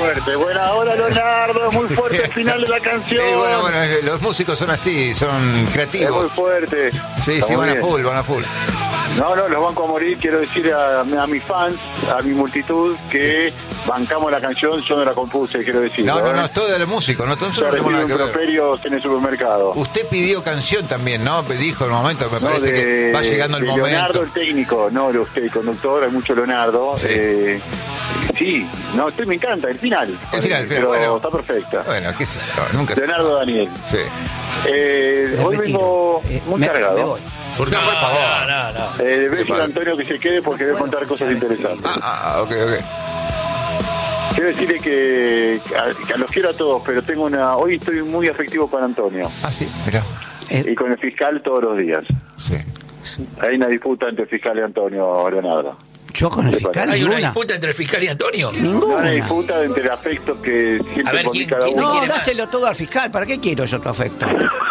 fuerte. Buena hora, Leonardo, muy fuerte el final de la canción. Bueno, los músicos son así, son creativos. Es muy fuerte. Sí, van a full. No, los banco a morir. Quiero decir a mis fans, a mi multitud, que bancamos la canción. Yo no la compuse, quiero decir. No, es todo de los músicos. No tenemos nada que ver. Improperios en el supermercado. Usted pidió canción también, ¿no? Dijo en un momento, me parece que va llegando el momento. Leonardo, el técnico, no usted, el conductor, hay mucho Leonardo. Sí, me encanta, el final. Pero bueno, está perfecta. Bueno, qué sé yo, nunca Leonardo Daniel. Sí. Hoy vengo muy cargado. Por favor. No. Le voy a decir a Antonio que se quede porque voy a contar cosas interesantes. Ok. Quiero decirle que los quiero a todos, pero hoy estoy muy afectivo con Antonio. Sí, mirá. Y con el fiscal todos los días. Sí. Hay una disputa entre el fiscal y Antonio, Leonardo. ¿Yo con el fiscal? ¿Hay una disputa entre el fiscal y Antonio? Ninguna. Una disputa entre el afecto que siempre con cada uno. No, dáselo todo al fiscal. ¿Para qué quiero yo tu afecto?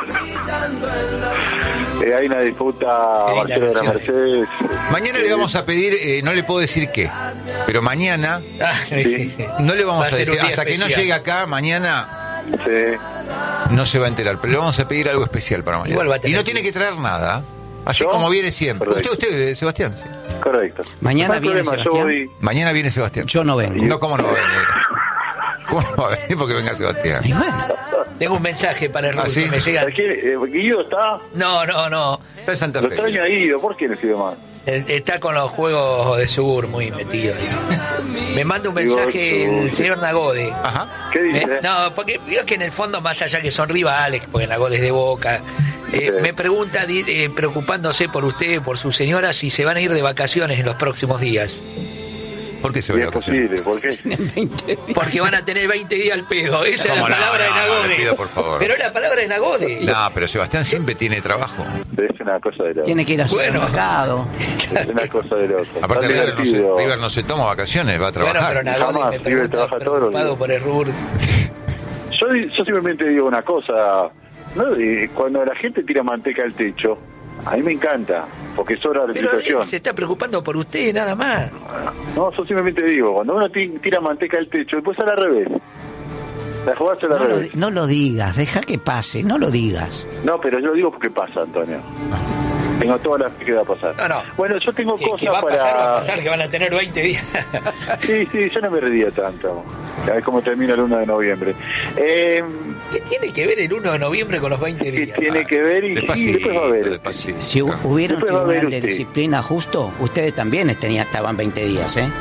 Hay una disputa, Marcelo de la Mercedes. Mañana le vamos a pedir, no le puedo decir qué, pero mañana no le vamos a decir, hasta que no llegue acá, mañana no se va a enterar, pero le vamos a pedir algo especial para mañana. Y no tiene que traer nada, así como viene siempre. Usted, Sebastián. Sí. Correcto. Mañana viene Sebastián. Mañana viene Sebastián. Yo no vengo. No, ¿cómo no va a venir? ¿Cómo no va a venir porque venga Sebastián? Tengo un mensaje para el ¿sí? que me llega. ¿Guido está? No. Está en Santa Fe. Lo extraño a Guido, ¿por qué no sigue más? Está con los juegos de Sur muy metido ahí. Me manda un mensaje el señor Nagode. Ajá. ¿Qué dice? No, porque veo que en el fondo, más allá que son rivales, porque Nagode es de Boca, me pregunta, preocupándose por usted, por su señora, si se van a ir de vacaciones en los próximos días. ¿Por qué se va a ir? Es posible, ¿por qué? Porque van a tener 20 días al pedo. Esa es la palabra de Nagode. Le pido, por favor. Pero es la palabra de Nagode. No, pero Sebastián siempre tiene trabajo. Es una cosa de loco. Tiene que ir al supermercado. Es una cosa de loco. Aparte, River no se toma vacaciones, va a trabajar. Bueno, pero Nagode me pregunta, preocupado por el rubro. Yo simplemente digo una cosa. Cuando la gente tira manteca al techo, a mí me encanta, porque es hora de la situación. Él se está preocupando por usted, nada más. No, yo simplemente digo, cuando uno tira manteca al techo, después al revés. La jugás al revés. No lo digas, deja que pase, no lo digas. No, pero yo lo digo porque pasa, Antonio. Tengo toda la fe que va a pasar. No. Bueno, yo tengo cosas que va para... a pasar, que van a tener 20 días. Sí, yo no me reiría tanto. A ver cómo termina el 1 de noviembre. ¿Qué tiene que ver el 1 de noviembre con los 20 días? ¿Qué tiene que ver? Y después va a ver. Si hubiera un tribunal de disciplina justo, ustedes también estaban 20 días, ¿eh?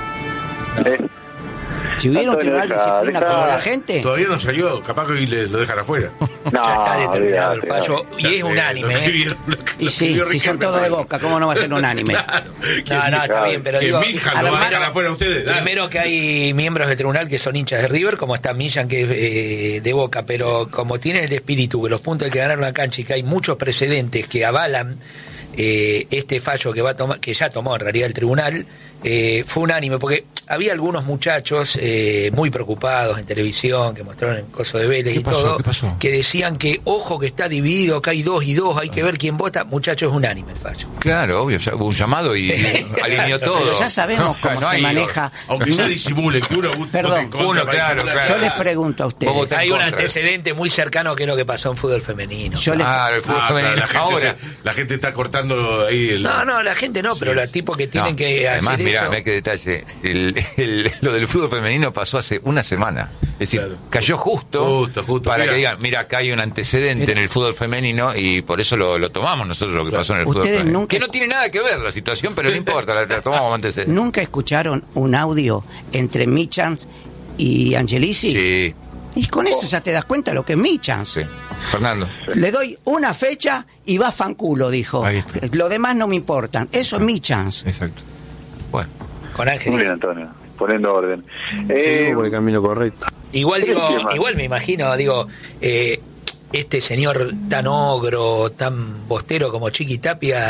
Si hubiera un tribunal de disciplina como la gente... Todavía no salió, capaz que hoy lo dejan afuera. Ya está determinado el fallo y es unánime. Y sí, si son todos de Boca, ¿cómo no va a ser unánime? Claro. No, está bien, pero digo... Miljan lo dejan afuera ustedes. Primero que hay miembros del tribunal que son hinchas de River, como está Millan, que es de Boca, pero como tienen el espíritu que los puntos hay que ganar la cancha y que hay muchos precedentes que avalan este fallo que va a tomar, que ya tomó en realidad el tribunal, fue unánime, porque había algunos muchachos muy preocupados en televisión, que mostraron el coso de Vélez todo, que decían que ojo que está dividido, que hay 2 y 2, hay que ver quién vota. Muchachos, es unánime el fallo. Claro, obvio, ya hubo un llamado y alineó todo. Pero ya sabemos cómo se maneja. Aunque se disimule que uno Perdón, claro. Yo les pregunto a ustedes. Hay un antecedente muy cercano que es lo que pasó en fútbol femenino. El fútbol femenino. La gente está cortando ahí No, la gente no, pero los tipos que tienen que hacer además, eso... Mirá qué detalle. Lo del fútbol femenino pasó hace una semana. Es decir, cayó justo para que digan, mira, acá hay un antecedente en el fútbol femenino y por eso lo tomamos nosotros lo que pasó en el fútbol femenino. Que no tiene nada que ver la situación, pero no importa, la tomamos como antecedente. ¿Nunca escucharon un audio entre Michans y Angelici? Sí. Y con eso ya te das cuenta lo que es Michans. Sí. Fernando. Le doy una fecha y va fanculo, dijo. Lo demás no me importan. Eso es Michans. Exacto. Bueno. Con Ángel. Muy bien, Antonio, poniendo orden. Por el camino correcto. Igual me imagino, este señor tan ogro, tan bostero como Chiqui Tapia,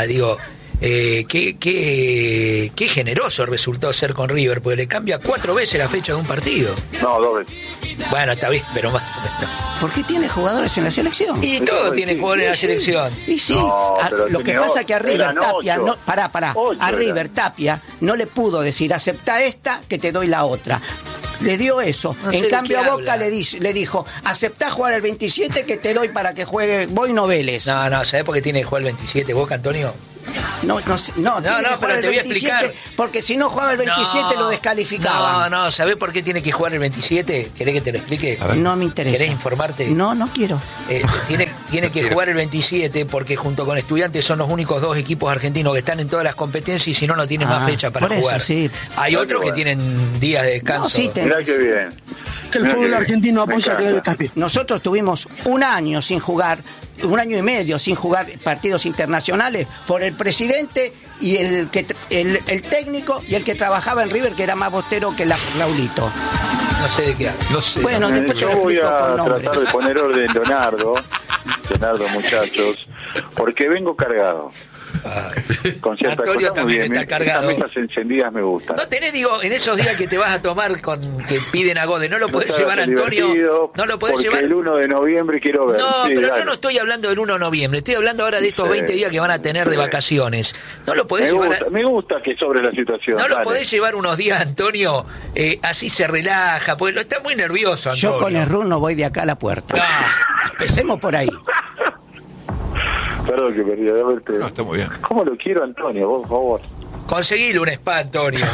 qué generoso resultó ser con River, porque le cambia 4 veces la fecha de un partido. No, 2 veces. Bueno, está bien, pero más. ¿Por qué tiene jugadores en la selección? Y todo tiene jugadores en la selección. Y sí, lo que pasa es que a River Tapia, a River Tapia no le pudo decir, aceptá esta que te doy la otra. Le dio eso. No en sé cambio, de qué a Boca habla. le dijo, aceptá jugar el 27 que te doy para que juegue Boy Noveles. No, ¿sabés por qué tiene que jugar el 27 Boca, Antonio? No, tiene que jugar pero el te voy a 27, explicar. porque si no jugaba el 27 lo descalificaban. No, ¿sabés por qué tiene que jugar el 27? ¿Querés que te lo explique? No me interesa. ¿Querés informarte? No quiero. Tiene que jugar el 27 porque junto con Estudiantes son los únicos 2 equipos argentinos que están en todas las competencias y si no tienen más fecha para por eso, jugar. sí. Hay otros que tienen días de descanso. No, sí, Mirá qué bien. Que el fútbol argentino apoya que debe estar bien. Nosotros tuvimos un año y medio sin jugar partidos internacionales por el presidente y el técnico y el que trabajaba en River, que era más bostero que Raulito. No sé de qué habla. No sé. Bueno, después te Yo lo voy explico a con nombres. tratar de poner orden, Leonardo, muchachos, porque vengo cargado. Con ciertas Antonio cosas, muy también bien. está cargado. Esas mesas encendidas me gustan. No tenés, digo, en esos días que te vas a tomar que piden a Gode, ¿no lo podés No llevar a seas Antonio? divertido, ¿No lo podés porque llevar? el 1 de noviembre quiero ver. No, Sí, pero dale. yo no estoy hablando del 1 de noviembre, estoy hablando ahora de estos 20 días que van a tener de vacaciones. ¿No lo podés llevar? Me gusta que sobre la situación. ¿No lo dale. podés llevar unos días, Antonio? Así se relaja, porque está muy nervioso, Antonio. Yo con el RUN no voy de acá a la puerta. Empecemos por ahí. Perdón que perdí, a verte. No, está muy bien. ¿Cómo lo quiero, Antonio? Por favor. Conseguile un spa, Antonio.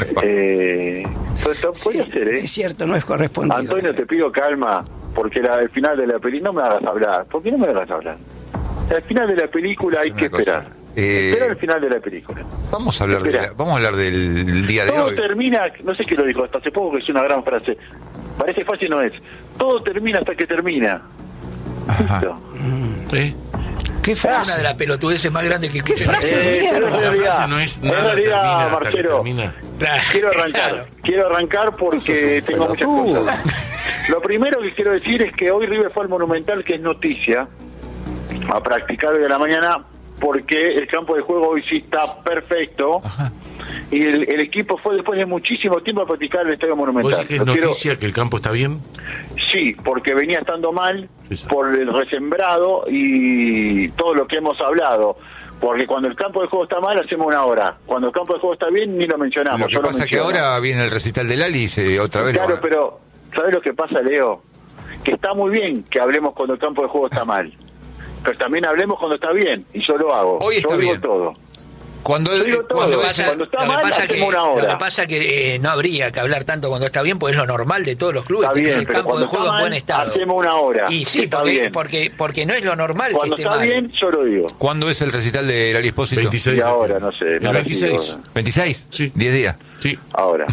Puede ser, Es cierto, no es correspondido. Antonio, te pido calma, porque al final de la película no me hagas hablar. ¿Por qué no me hagas hablar? Al final de la película hay Una que cosa. esperar. Espera al final de la película. Vamos a hablar Espera. vamos a hablar del día de Todo hoy. termina, no sé quién lo dijo hasta hace poco, que es una gran frase. Parece fácil, no es. Todo termina hasta que termina. Ajá. ¿Listo? ¿Eh? ¿Qué Una frase? de las pelotudeces más grandes que escuché. frase de Pero mierda? en La realidad, frase no es en nada realidad, termina hasta que Marcelo, termina. Claro. quiero arrancar porque tengo muchas cosas. Lo primero que quiero decir es que hoy River fue al Monumental, que es noticia, a practicar hoy a la mañana, porque el campo de juego hoy sí está perfecto. Ajá. Y el equipo fue después de muchísimo tiempo a practicar el Estadio Monumental. ¿Vos decís que es Lo quiero- noticia que el campo está bien? Sí, porque venía estando mal Exacto. por el resembrado y todo lo que hemos hablado. Porque cuando el campo de juego está mal, hacemos una hora. Cuando el campo de juego está bien, ni lo mencionamos. Lo que yo lo pasa es que menciono. ahora viene el recital del Ali y otra vez. Claro, pero ¿sabes lo que pasa, Leo? Que está muy bien que hablemos cuando el campo de juego está mal. Pero también hablemos cuando está bien. Y yo lo hago. Hoy está yo digo bien. todo. Cuando Yo digo todo. cuando Lo es- pasa- cuando está Lo que mal, pasa hacemos una hora. Lo que pasa que no habría que hablar tanto cuando está bien, porque es lo normal de todos los clubes, Está tener bien, el pero campo de cuando juego está en buen mal, estado. hacemos una hora. Y sí, Está bien. porque no es lo normal Cuando que esté está mal. bien, yo lo digo. ¿Cuándo es el recital de Lali Espósito? 26. Y ahora, no sé. El no la 26. sigo. ¿26? Sí. 10 días. Sí. Ahora.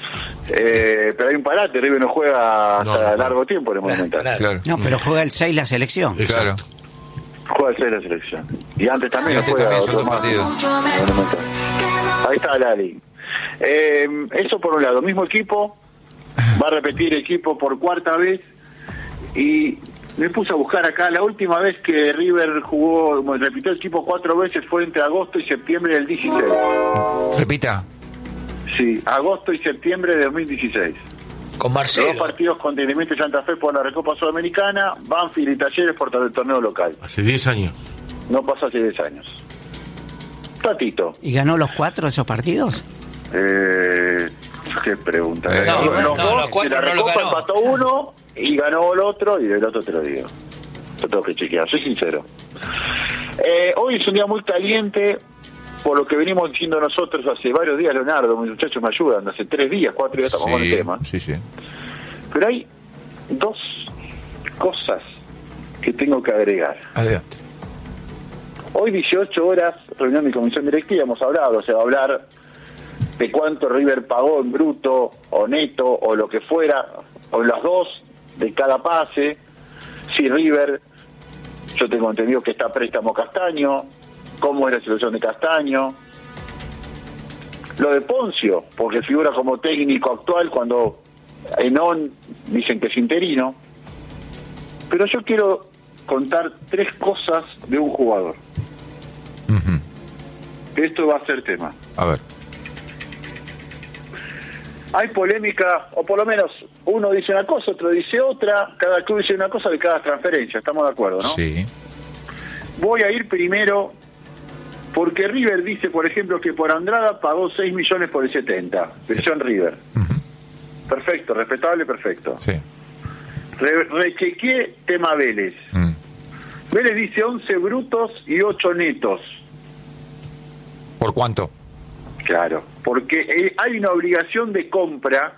Pero hay un parate, River no juega hasta No, no. largo tiempo en el Monumental. claro. Claro. No, pero juega el 6 la selección. Claro. Exacto. Juega el 6 de la selección. Y antes también Antes juega también son otro dos más. partidos. Monumental. Ahí está Lali. Eso por un lado. Mismo equipo. Va a repetir equipo por cuarta vez. Y me puse a buscar acá. La última vez que River jugó, repitió el equipo 4 veces fue entre agosto y septiembre del 16. Repita. Sí, agosto y septiembre de 2016. Con Los Marcelo. dos partidos con Independiente Santa Fe por la Recopa Sudamericana, Banfield y Talleres por el torneo local. Hace 10 años. No pasó hace 10 años. Tatito. ¿Y ganó los 4 esos partidos? Qué pregunta. No, Los no, dos, los cuatro de la no lo Recopa ganó. empató uno y ganó el otro, y del otro te lo digo. Yo tengo que chequear, soy sincero. Hoy es un día muy caliente, por lo que venimos diciendo nosotros hace varios días, Leonardo, mis muchachos me ayudan, hace 3 días, 4 días estamos con el tema. Sí, sí. Pero hay 2 cosas que tengo que agregar. Adelante. Hoy 18 horas, reunión de comisión directiva, hemos hablado, se va a hablar de cuánto River pagó en bruto o neto o lo que fuera, o las dos de cada pase. Si River, yo tengo entendido que está a préstamo Castaño, cómo es la situación de Castaño. Lo de Poncio, porque figura como técnico actual cuando en ON dicen que es interino. Pero yo quiero contar 3 cosas de un jugador. Ujú. Esto va a ser tema. A ver. Hay polémica, o por lo menos uno dice una cosa, otro dice otra, cada club dice una cosa de cada transferencia, estamos de acuerdo, ¿no? Sí. Voy a ir primero porque River dice, por ejemplo, que por Andrada pagó 6 millones por el 70, versión River. Perfecto, respetable, perfecto. Sí. Rechequeé tema Vélez. Vélez dice 11 brutos y 8 netos. ¿Por cuánto? Claro, porque hay una obligación de compra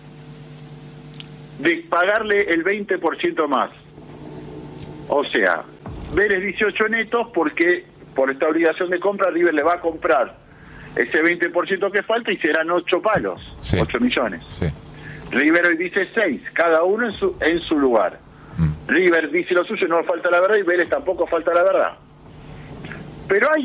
de pagarle el 20% más. O sea, Vélez 18 netos porque por esta obligación de compra River le va a comprar ese 20% que falta y serán 8 palos, sí. 8 millones. Sí. River hoy dice 6, cada uno en su lugar. River dice lo suyo, no falta la verdad, y Vélez tampoco falta la verdad. Pero hay